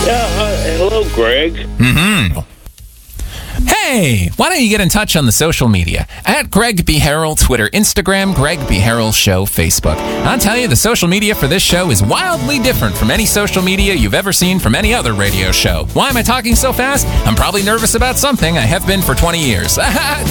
Hello, Greg. Hey, why don't you get in touch on the social media? At Greg B. Harrell, Twitter, Instagram, Greg B. Harrell Show, Facebook. I'll tell you, the social media for this show is wildly different from any social media you've ever seen from any other radio show. Why am I talking so fast? I'm probably nervous about something. I have been for 20 years.